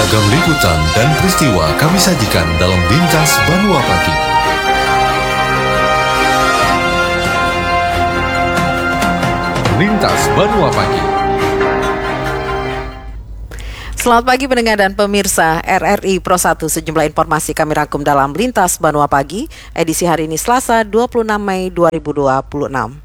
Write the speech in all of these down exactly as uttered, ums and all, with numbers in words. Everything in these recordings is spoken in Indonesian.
Beragam liputan dan peristiwa kami sajikan dalam Lintas Banua Pagi. Lintas Banua Pagi. Selamat pagi pendengar dan pemirsa R R I Pro satu. Sejumlah informasi kami rangkum dalam Lintas Banua Pagi, edisi hari ini Selasa dua puluh enam Mei dua ribu dua puluh enam.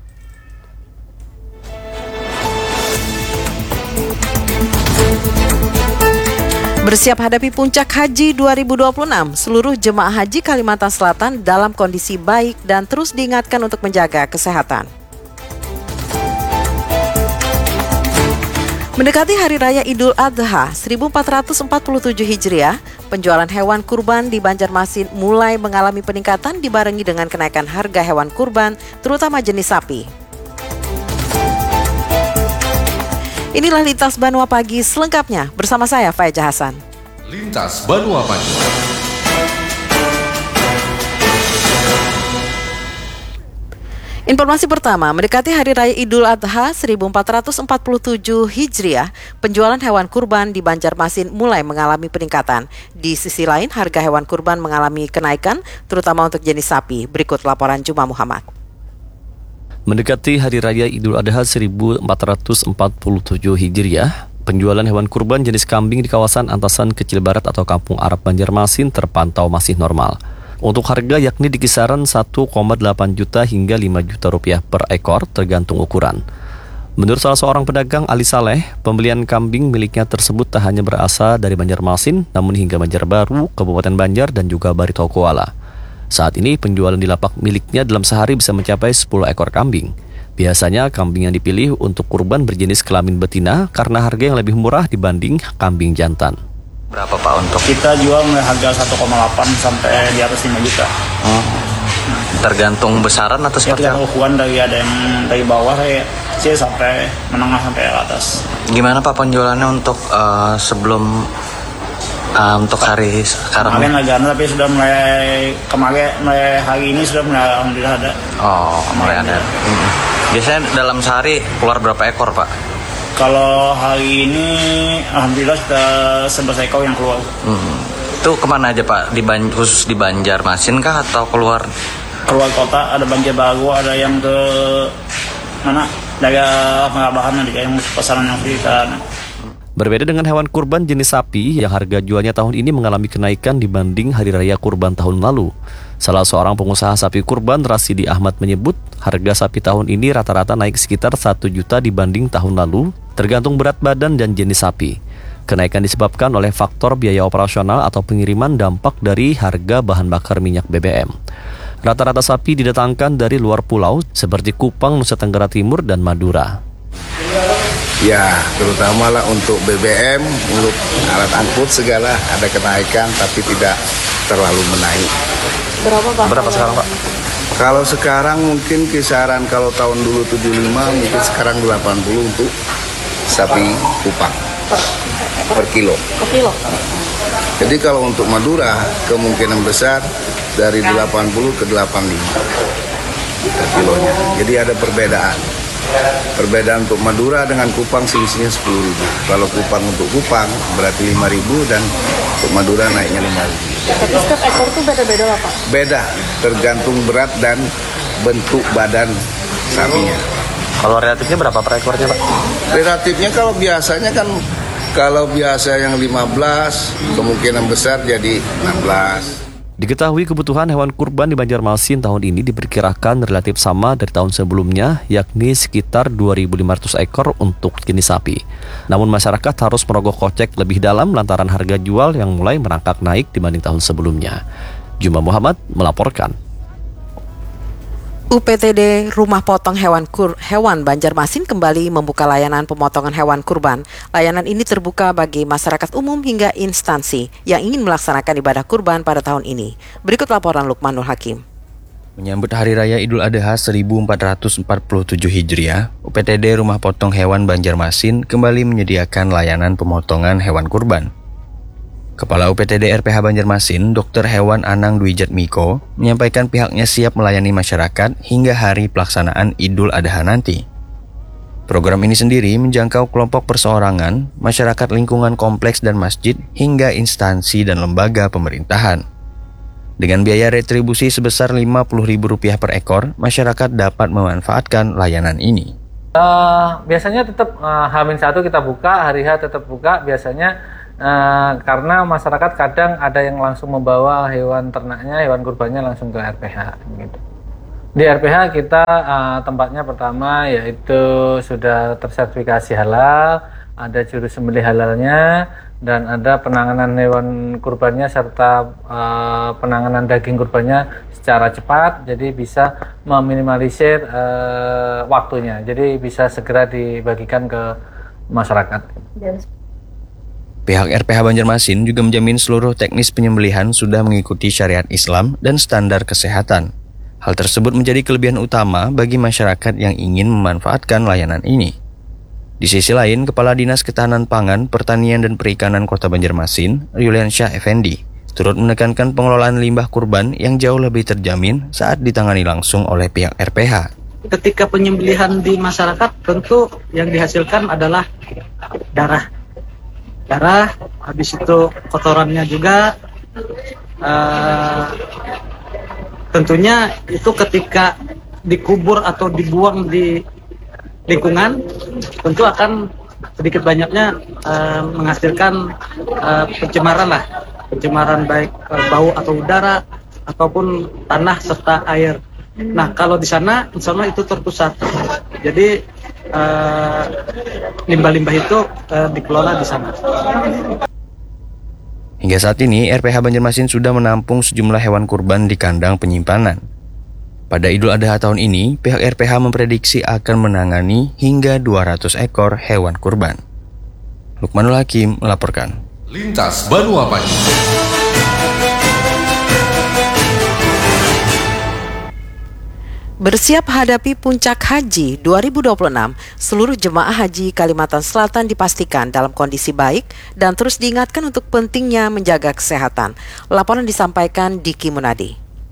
Bersiap hadapi puncak haji dua ribu dua puluh enam, seluruh jemaah haji Kalimantan Selatan dalam kondisi baik dan terus diingatkan untuk menjaga kesehatan. Mendekati Hari Raya Idul Adha seribu empat ratus empat puluh tujuh Hijriah, penjualan hewan kurban di Banjarmasin mulai mengalami peningkatan dibarengi dengan kenaikan harga hewan kurban, terutama jenis sapi. Inilah Lintas Banua Pagi selengkapnya bersama saya Faiza Hasan. Lintas Banua Pagi. Informasi pertama, mendekati Hari Raya Idul Adha seribu empat ratus empat puluh tujuh Hijriah, penjualan hewan kurban di Banjarmasin mulai mengalami peningkatan. Di sisi lain, harga hewan kurban mengalami kenaikan, terutama untuk jenis sapi. Berikut laporan Juma Muhammad. Mendekati Hari Raya Idul Adha seribu empat ratus empat puluh tujuh Hijriah, penjualan hewan kurban jenis kambing di kawasan Antasan Kecil Barat atau Kampung Arab Banjarmasin terpantau masih normal. Untuk harga yakni di kisaran satu koma delapan juta hingga lima juta rupiah per ekor tergantung ukuran. Menurut salah seorang pedagang, Ali Saleh, pembelian kambing miliknya tersebut tak hanya berasal dari Banjarmasin, namun hingga Banjarbaru, Kabupaten Banjar dan juga Barito Kuala. Saat ini penjualan di lapak miliknya dalam sehari bisa mencapai sepuluh ekor kambing. Biasanya kambing yang dipilih untuk kurban berjenis kelamin betina karena harga yang lebih murah dibanding kambing jantan. Berapa Pak untuk? Kita jual mulai harga satu koma delapan sampai di atas lima juta. Oh. Tergantung besaran atau Ya, seperti apa? ukuran dari ada yang dari bawah ya, C sampai menengah sampai atas. Gimana Pak penjualannya untuk uh, sebelum uh, untuk hari sekarang? Kemarin agak ada, tapi sudah mulai kemarin mulai hari ini sudah mulai alhamdulillah ada. Oh, mulai ada. Hmm. Biasanya dalam sehari keluar berapa ekor Pak? Kalau hari ini alhamdulillah sudah sebelas ekor yang keluar. Hmm. Itu kemana aja Pak? Di Ban- khusus di Banjarmasin kah atau keluar? Keluar kota, ada Banjarbaru, ada yang ke mana? Daerah Merabahan, ada yang pasaran yang kita. Berbeda dengan hewan kurban jenis sapi yang harga jualnya tahun ini mengalami kenaikan dibanding Hari Raya Kurban tahun lalu. Salah seorang pengusaha sapi kurban, Rasidi Ahmad, menyebut harga sapi tahun ini rata-rata naik sekitar satu juta dibanding tahun lalu, tergantung berat badan dan jenis sapi. Kenaikan disebabkan oleh faktor biaya operasional atau pengiriman dampak dari harga bahan bakar minyak B B M. Rata-rata sapi didatangkan dari luar pulau seperti Kupang, Nusa Tenggara Timur, dan Madura. Ya, terutama lah untuk B B M, untuk alat angkut segala ada kenaikan tapi tidak terlalu menaik. Berapa Pak? Berapa sekarang Pak? Kalau sekarang mungkin kisaran kalau tahun dulu tujuh puluh lima, mungkin sekarang delapan puluh untuk sapi Kupang per kilo. Per kilo. Jadi kalau untuk Madura kemungkinan besar dari delapan puluh ke delapan puluh lima per kilonya. Jadi ada perbedaan. Perbedaan untuk Madura dengan Kupang selisihnya sepuluh ribu. Kalau Kupang untuk Kupang berarti lima ribu dan untuk Madura naiknya lima ribu. Tapi setiap ekor tuh beda-beda lah Pak? Beda, tergantung berat dan bentuk badan sapinya. Kalau relatifnya berapa per ekornya Pak? Relatifnya kalau biasanya kan, kalau biasa yang lima belas, kemungkinan besar jadi enam belas. Diketahui kebutuhan hewan kurban di Banjarmasin tahun ini diperkirakan relatif sama dari tahun sebelumnya, yakni sekitar dua ribu lima ratus ekor untuk jenis sapi. Namun masyarakat harus merogoh kocek lebih dalam lantaran harga jual yang mulai merangkak naik dibanding tahun sebelumnya. Juma Muhammad melaporkan. U P T D Rumah Potong Hewan Kur Hewan Banjarmasin kembali membuka layanan pemotongan hewan kurban. Layanan ini terbuka bagi masyarakat umum hingga instansi yang ingin melaksanakan ibadah kurban pada tahun ini. Berikut laporan Lukmanul Hakim. Menyambut Hari Raya Idul Adha seribu empat ratus empat puluh tujuh Hijriah, U P T D Rumah Potong Hewan Banjarmasin kembali menyediakan layanan pemotongan hewan kurban. Kepala U P T D R P H Banjarmasin, Dokter Hewan Anang Dwi Jatmiko, menyampaikan pihaknya siap melayani masyarakat hingga hari pelaksanaan Idul Adha nanti. Program ini sendiri menjangkau kelompok perseorangan, masyarakat lingkungan kompleks dan masjid, hingga instansi dan lembaga pemerintahan. Dengan biaya retribusi sebesar lima puluh ribu rupiah per ekor, masyarakat dapat memanfaatkan layanan ini. Uh, biasanya tetap uh, H minus satu kita buka, hari H tetap buka biasanya uh, karena masyarakat kadang ada yang langsung membawa hewan ternaknya, hewan kurbannya langsung ke R P H gitu. Di R P H kita uh, tempatnya pertama yaitu sudah tersertifikasi halal, ada juru sembelih halalnya, dan ada penanganan hewan kurbannya serta uh, penanganan daging kurbannya secara cepat, jadi bisa meminimalisir uh, waktunya, jadi bisa segera dibagikan ke masyarakat. Pihak R P H Banjarmasin juga menjamin seluruh teknis penyembelihan sudah mengikuti syariat Islam dan standar kesehatan. Hal tersebut menjadi kelebihan utama bagi masyarakat yang ingin memanfaatkan layanan ini. Di sisi lain, Kepala Dinas Ketahanan Pangan, Pertanian dan Perikanan Kota Banjarmasin, Yuliansyah Effendi, turut menekankan pengelolaan limbah kurban yang jauh lebih terjamin saat ditangani langsung oleh pihak R P H. Ketika penyembelihan di masyarakat, tentu yang dihasilkan adalah darah. Darah, habis itu kotorannya juga. Uh, tentunya itu ketika dikubur atau dibuang di lingkungan, tentu akan sedikit banyaknya uh, menghasilkan uh, pencemaran lah, pencemaran baik uh, bau atau udara ataupun tanah serta air. Nah, kalau di sana insya Allah itu terpusat, jadi uh, limbah-limbah itu uh, dikelola di sana. Hingga saat ini, R P H Banjarmasin sudah menampung sejumlah hewan kurban di kandang penyimpanan. Pada Idul Adha tahun ini, pihak R P H memprediksi akan menangani hingga dua ratus ekor hewan kurban. Lukmanul Hakim melaporkan. Lintas Banua Pagi. Bersiap hadapi puncak haji dua ribu dua puluh enam, seluruh jemaah haji Kalimantan Selatan dipastikan dalam kondisi baik dan terus diingatkan untuk pentingnya menjaga kesehatan. Laporan disampaikan Diki Munadi.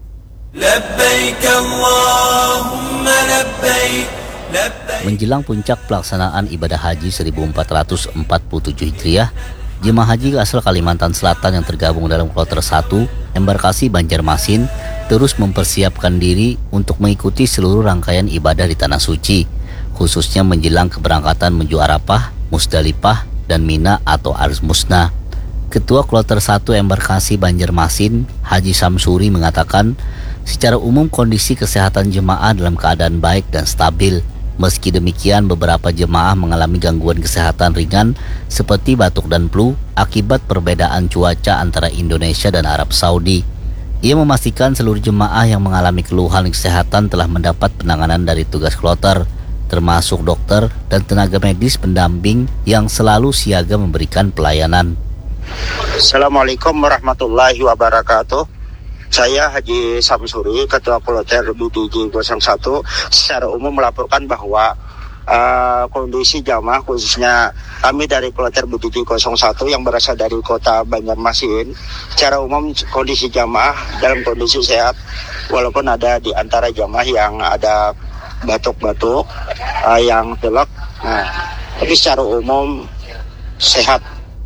Menjelang puncak pelaksanaan ibadah haji seribu empat ratus empat puluh tujuh Hijriah, jemaah haji asal Kalimantan Selatan yang tergabung dalam kloter satu, embarkasi Banjarmasin, terus mempersiapkan diri untuk mengikuti seluruh rangkaian ibadah di Tanah Suci, khususnya menjelang keberangkatan menuju Arafah, Musdalifah, dan Mina atau Al-Musna. Ketua kloter satu embarkasi Banjarmasin, Haji Samsuri, mengatakan, secara umum kondisi kesehatan jemaah dalam keadaan baik dan stabil. Meski demikian, beberapa jemaah mengalami gangguan kesehatan ringan seperti batuk dan flu akibat perbedaan cuaca antara Indonesia dan Arab Saudi. Ia memastikan seluruh jemaah yang mengalami keluhan kesehatan telah mendapat penanganan dari tugas kloter, termasuk dokter dan tenaga medis pendamping yang selalu siaga memberikan pelayanan. Assalamualaikum warahmatullahi wabarakatuh. Saya Haji Samsuri, Ketua Kloter B D J nol satu, secara umum melaporkan bahwa uh, kondisi jamaah khususnya kami dari Kloter B D J nol satu yang berasal dari kota Banjarmasin, secara umum kondisi jamaah dalam kondisi sehat, walaupun ada di antara jamaah yang ada batuk-batuk, uh, yang pilek, nah, tapi secara umum sehat,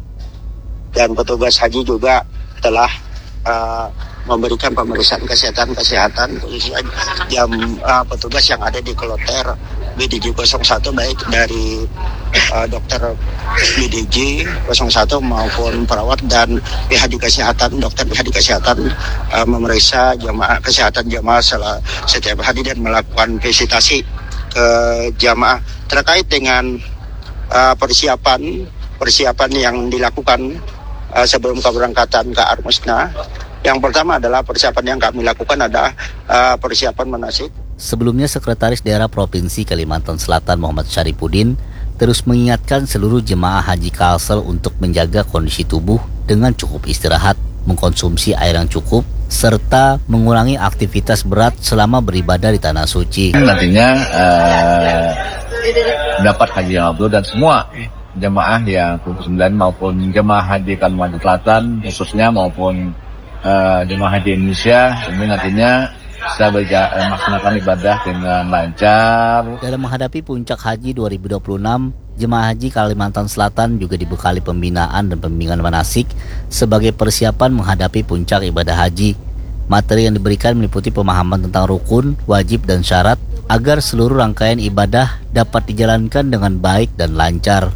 dan petugas haji juga telah uh, memberikan pemeriksaan kesehatan-kesehatan khususnya jam uh, petugas yang ada di Kloter B D J nol satu, baik dari uh, dokter B D J nol satu maupun perawat dan pihak kesehatan, dokter pihak kesehatan uh, memeriksa jamaah kesehatan jamaah setiap hari dan melakukan visitasi ke jamaah terkait dengan uh, persiapan persiapan yang dilakukan uh, sebelum keberangkatan ke Al-Musna. Yang pertama adalah persiapan yang kami lakukan adalah uh, persiapan manasik. Sebelumnya, Sekretaris Daerah Provinsi Kalimantan Selatan Muhammad Syarifuddin terus mengingatkan seluruh jemaah haji Kalsel untuk menjaga kondisi tubuh dengan cukup istirahat, mengkonsumsi air yang cukup, serta mengurangi aktivitas berat selama beribadah di Tanah Suci. Nantinya uh, dapat haji yang mabrur, dan semua jemaah yang dua puluh sembilan maupun jemaah haji Kalimantan Selatan khususnya maupun Uh, jemaah haji Indonesia, ini nantinya bisa berja- melaksanakan ibadah dengan lancar. Dalam menghadapi puncak haji dua ribu dua puluh enam, jemaah haji Kalimantan Selatan juga dibekali pembinaan dan pembimbingan manasik sebagai persiapan menghadapi puncak ibadah haji. Materi yang diberikan meliputi pemahaman tentang rukun, wajib, dan syarat agar seluruh rangkaian ibadah dapat dijalankan dengan baik dan lancar.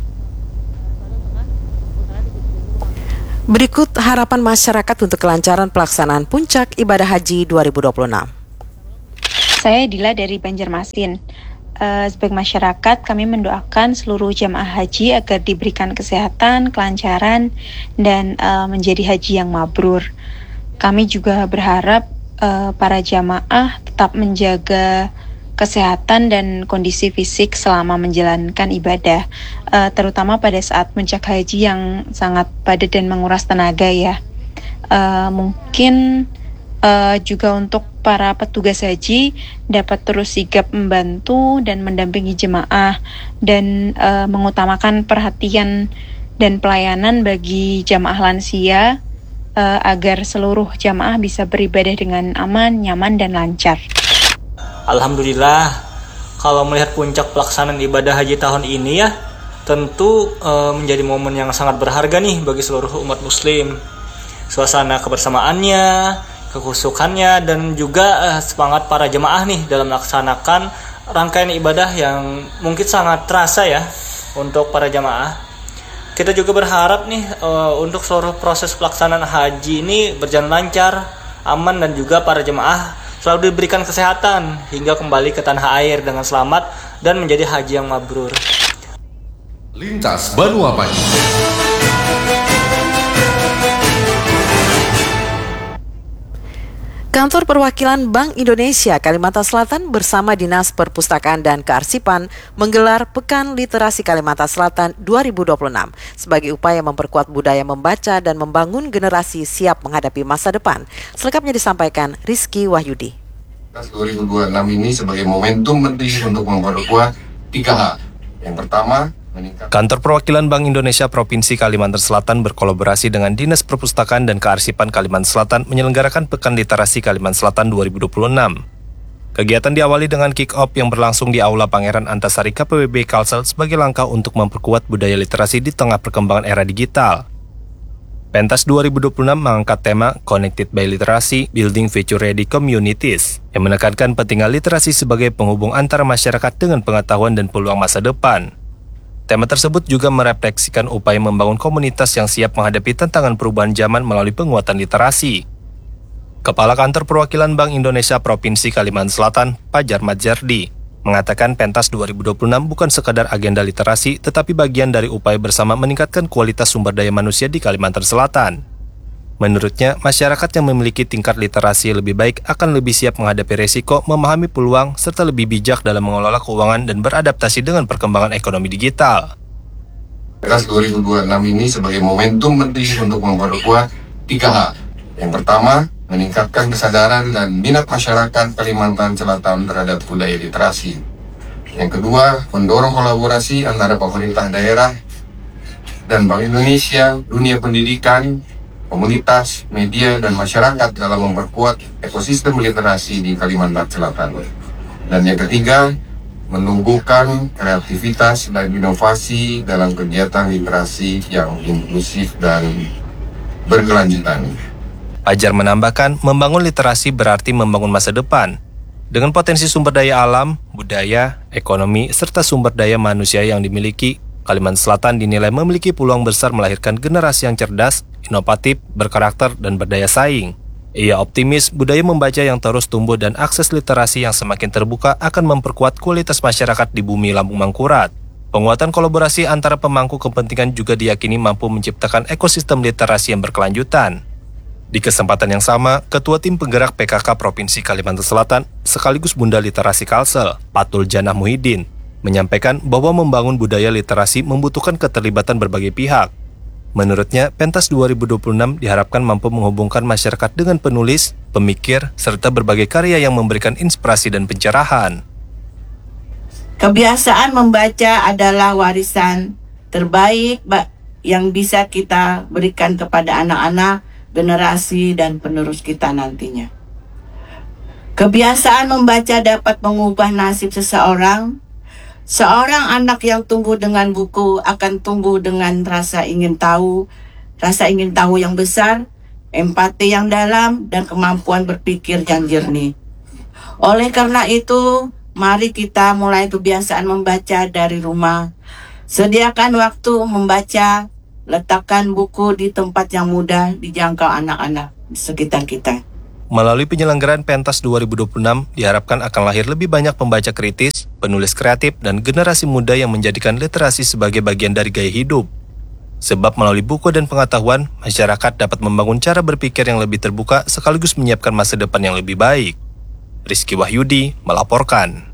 Berikut harapan masyarakat untuk kelancaran pelaksanaan puncak ibadah haji dua ribu dua puluh enam. Saya Dila dari Banjarmasin. Uh, sebagai masyarakat, kami mendoakan seluruh jamaah haji agar diberikan kesehatan, kelancaran, dan uh, menjadi haji yang mabrur. Kami juga berharap uh, para jamaah tetap menjaga kesehatan dan kondisi fisik selama menjalankan ibadah, uh, terutama pada saat puncak haji yang sangat padat dan menguras tenaga ya. Uh, mungkin uh, juga untuk para petugas haji dapat terus sigap membantu dan mendampingi jemaah dan uh, mengutamakan perhatian dan pelayanan bagi jamaah lansia uh, agar seluruh jamaah bisa beribadah dengan aman, nyaman, dan lancar. Alhamdulillah, kalau melihat puncak pelaksanaan ibadah haji tahun ini ya, tentu uh, menjadi momen yang sangat berharga nih bagi seluruh umat muslim. Suasana kebersamaannya, kekhusyukannya, dan juga uh, semangat para jemaah nih dalam melaksanakan rangkaian ibadah yang mungkin sangat terasa ya untuk para jemaah. Kita juga berharap nih uh, untuk seluruh proses pelaksanaan haji ini berjalan lancar, aman, dan juga para jemaah selalu diberikan kesehatan hingga kembali ke tanah air dengan selamat dan menjadi haji yang mabrur. Lintas Banua Pagi. Kantor Perwakilan Bank Indonesia Kalimantan Selatan bersama Dinas Perpustakaan dan Kearsipan menggelar Pekan Literasi Kalimantan Selatan dua ribu dua puluh enam sebagai upaya memperkuat budaya membaca dan membangun generasi siap menghadapi masa depan. Selengkapnya disampaikan Rizky Wahyudi. dua ribu dua puluh enam ini sebagai momentum penting untuk memperkuat tiga hal. Yang pertama, Kantor Perwakilan Bank Indonesia Provinsi Kalimantan Selatan berkolaborasi dengan Dinas Perpustakaan dan Kearsipan Kalimantan Selatan menyelenggarakan Pekan Literasi Kalimantan Selatan dua ribu dua puluh enam. Kegiatan diawali dengan kick-off yang berlangsung di Aula Pangeran Antasari K P W B Kalsel sebagai langkah untuk memperkuat budaya literasi di tengah perkembangan era digital. Pentas dua ribu dua puluh enam mengangkat tema Connected by Literasi, Building Future Ready Communities, yang menekankan pentingnya literasi sebagai penghubung antara masyarakat dengan pengetahuan dan peluang masa depan. Tema tersebut juga merefleksikan upaya membangun komunitas yang siap menghadapi tantangan perubahan zaman melalui penguatan literasi. Kepala Kantor Perwakilan Bank Indonesia Provinsi Kalimantan Selatan, Pajar Madjardi, mengatakan pentas dua ribu dua puluh enam bukan sekadar agenda literasi, tetapi bagian dari upaya bersama meningkatkan kualitas sumber daya manusia di Kalimantan Selatan. Menurutnya, masyarakat yang memiliki tingkat literasi lebih baik akan lebih siap menghadapi resiko, memahami peluang, serta lebih bijak dalam mengelola keuangan dan beradaptasi dengan perkembangan ekonomi digital. Pentas dua ribu dua puluh enam ini sebagai momentum penting untuk memperkuat tiga hal. Yang pertama, meningkatkan kesadaran dan minat masyarakat Kalimantan Selatan terhadap budaya literasi. Yang kedua, mendorong kolaborasi antara pemerintah daerah dan Bank Indonesia, dunia pendidikan, komunitas, media, dan masyarakat dalam memperkuat ekosistem literasi di Kalimantan Selatan. Dan yang ketiga, menumbuhkan kreativitas dan inovasi dalam kegiatan literasi yang inklusif dan berkelanjutan. Pajar menambahkan, membangun literasi berarti membangun masa depan. Dengan potensi sumber daya alam, budaya, ekonomi, serta sumber daya manusia yang dimiliki, Kalimantan Selatan dinilai memiliki peluang besar melahirkan generasi yang cerdas, inovatif, berkarakter, dan berdaya saing. Ia optimis budaya membaca yang terus tumbuh dan akses literasi yang semakin terbuka akan memperkuat kualitas masyarakat di bumi Lampung Mangkurat. Penguatan kolaborasi antara pemangku kepentingan juga diyakini mampu menciptakan ekosistem literasi yang berkelanjutan. Di kesempatan yang sama, Ketua Tim Penggerak P K K Provinsi Kalimantan Selatan sekaligus Bunda Literasi Kalsel, Patul Janah Muhyiddin, menyampaikan bahwa membangun budaya literasi membutuhkan keterlibatan berbagai pihak. Menurutnya, Pentas dua ribu dua puluh enam diharapkan mampu menghubungkan masyarakat dengan penulis, pemikir, serta berbagai karya yang memberikan inspirasi dan pencerahan. Kebiasaan membaca adalah warisan terbaik yang bisa kita berikan kepada anak-anak, generasi, dan penerus kita nantinya. Kebiasaan membaca dapat mengubah nasib seseorang. Seorang anak yang tumbuh dengan buku akan tumbuh dengan rasa ingin tahu, rasa ingin tahu yang besar, empati yang dalam, dan kemampuan berpikir yang jernih. Oleh karena itu, mari kita mulai kebiasaan membaca dari rumah. Sediakan waktu membaca, letakkan buku di tempat yang mudah dijangkau anak-anak di sekitar kita. Melalui penyelenggaraan Pentas dua ribu dua puluh enam, diharapkan akan lahir lebih banyak pembaca kritis, penulis kreatif, dan generasi muda yang menjadikan literasi sebagai bagian dari gaya hidup. Sebab melalui buku dan pengetahuan, masyarakat dapat membangun cara berpikir yang lebih terbuka sekaligus menyiapkan masa depan yang lebih baik. Rizky Wahyudi melaporkan.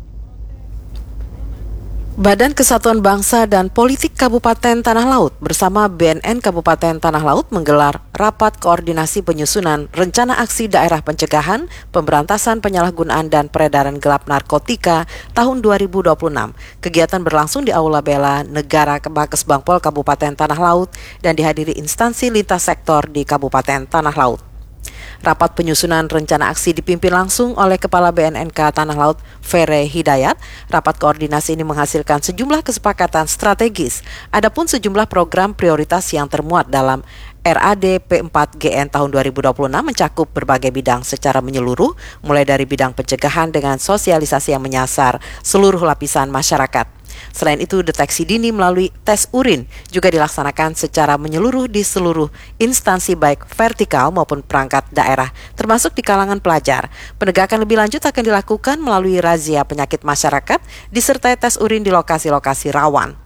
Badan Kesatuan Bangsa dan Politik Kabupaten Tanah Laut bersama B N N Kabupaten Tanah Laut menggelar Rapat Koordinasi Penyusunan Rencana Aksi Daerah Pencegahan, Pemberantasan Penyalahgunaan dan Peredaran Gelap Narkotika tahun dua ribu dua puluh enam. Kegiatan berlangsung di Aula Bela Negara Kebakes Bangpol Kabupaten Tanah Laut dan dihadiri instansi lintas sektor di Kabupaten Tanah Laut. Rapat penyusunan rencana aksi dipimpin langsung oleh Kepala B N N K Tanah Laut, Fere Hidayat. Rapat koordinasi ini menghasilkan sejumlah kesepakatan strategis. Adapun sejumlah program prioritas yang termuat dalam R A D P empat G N tahun dua ribu dua puluh enam mencakup berbagai bidang secara menyeluruh, mulai dari bidang pencegahan dengan sosialisasi yang menyasar seluruh lapisan masyarakat. Selain itu, deteksi dini melalui tes urin juga dilaksanakan secara menyeluruh di seluruh instansi baik vertikal maupun perangkat daerah, termasuk di kalangan pelajar. Penegakan lebih lanjut akan dilakukan melalui razia penyakit masyarakat, disertai tes urin di lokasi-lokasi rawan.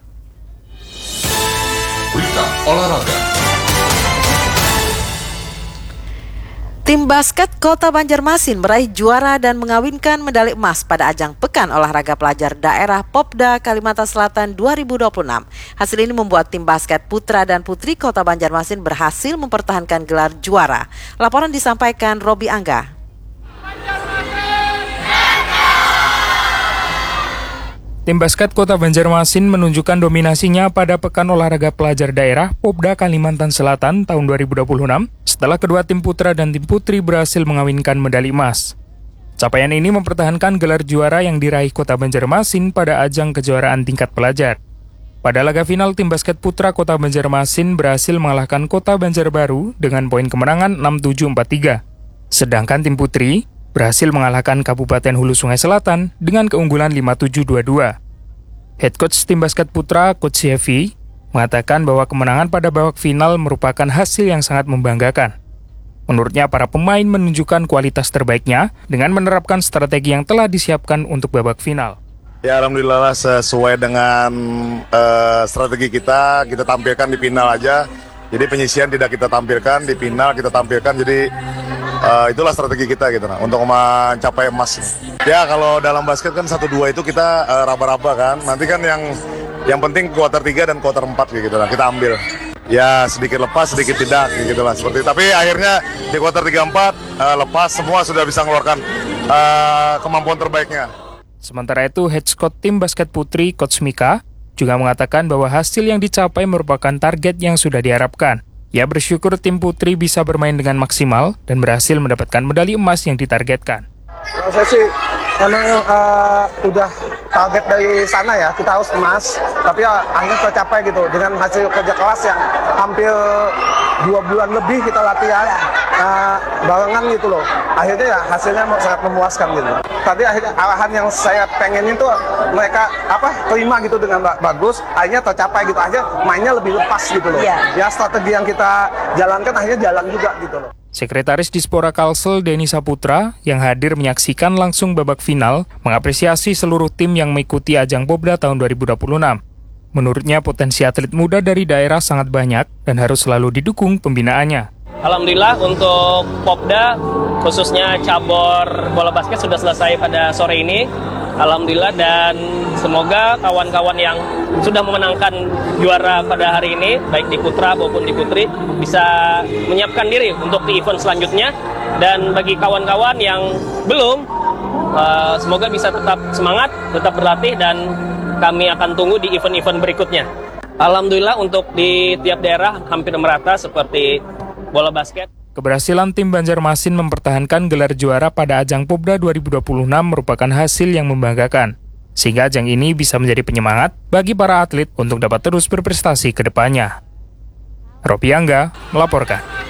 Berita olahraga. Tim basket Kota Banjarmasin meraih juara dan mengawinkan medali emas pada ajang Pekan Olahraga Pelajar Daerah Popda Kalimantan Selatan dua ribu dua puluh enam. Hasil ini membuat tim basket putra dan putri Kota Banjarmasin berhasil mempertahankan gelar juara. Laporan disampaikan Robi Angga. Tim basket Kota Banjarmasin menunjukkan dominasinya pada Pekan Olahraga Pelajar Daerah Popda Kalimantan Selatan tahun dua ribu dua puluh enam setelah kedua tim putra dan tim putri berhasil mengawinkan medali emas. Capaian ini mempertahankan gelar juara yang diraih Kota Banjarmasin pada ajang kejuaraan tingkat pelajar. Pada laga final, tim basket putra Kota Banjarmasin berhasil mengalahkan Kota Banjarbaru dengan poin kemenangan enam tujuh empat tiga. Sedangkan tim putri berhasil mengalahkan Kabupaten Hulu Sungai Selatan dengan keunggulan lima tujuh dua dua. Head coach tim basket putra, Coach Heavy, mengatakan bahwa kemenangan pada babak final merupakan hasil yang sangat membanggakan. Menurutnya, para pemain menunjukkan kualitas terbaiknya dengan menerapkan strategi yang telah disiapkan untuk babak final. Ya, alhamdulillah sesuai dengan uh, strategi kita, kita tampilkan di final aja. Jadi penyisian tidak kita tampilkan, di final kita tampilkan, jadi Uh, itulah strategi kita gitu nah, untuk mencapai emas. Ya kalau dalam basket kan satu dua itu kita uh, raba-raba kan. Nanti kan yang yang penting kuarter tiga dan kuarter empat gitu lah kita ambil. Ya sedikit lepas sedikit tidak gitu lah seperti. Tapi akhirnya di kuarter tiga empat uh, lepas semua sudah bisa mengeluarkan uh, kemampuan terbaiknya. Sementara itu head coach tim basket putri Coach Mika juga mengatakan bahwa hasil yang dicapai merupakan target yang sudah diharapkan. Ia bersyukur tim putri bisa bermain dengan maksimal dan berhasil mendapatkan medali emas yang ditargetkan. Saya sih memang uh, udah target dari sana ya, kita harus emas, tapi ya, akhirnya tercapai gitu dengan hasil kerja keras yang hampir dua bulan lebih kita latihan uh, barengan gitu loh. Akhirnya ya hasilnya sangat memuaskan gitu. Tadi akhirnya arahan yang saya pengenin tuh mereka apa terima gitu dengan bagus, akhirnya tercapai gitu aja, mainnya lebih lepas gitu loh. Yeah. Ya strategi yang kita jalankan akhirnya jalan juga gitu loh. Sekretaris Dispora Kalsel Denny Saputra yang hadir menyaksikan langsung babak final mengapresiasi seluruh tim yang mengikuti ajang Popda tahun dua ribu dua puluh enam. Menurutnya potensi atlet muda dari daerah sangat banyak dan harus selalu didukung pembinaannya. Alhamdulillah untuk Popda khususnya cabur bola basket sudah selesai pada sore ini. Alhamdulillah dan semoga kawan-kawan yang sudah memenangkan juara pada hari ini baik di putra maupun di putri bisa menyiapkan diri untuk di event selanjutnya, dan bagi kawan-kawan yang belum uh, semoga bisa tetap semangat, tetap berlatih, dan kami akan tunggu di event-event berikutnya. Alhamdulillah untuk di tiap daerah hampir merata seperti bola basket. Keberhasilan tim Banjarmasin mempertahankan gelar juara pada ajang Popda dua ribu dua puluh enam merupakan hasil yang membanggakan, sehingga ajang ini bisa menjadi penyemangat bagi para atlet untuk dapat terus berprestasi ke depannya. Ropi Angga melaporkan.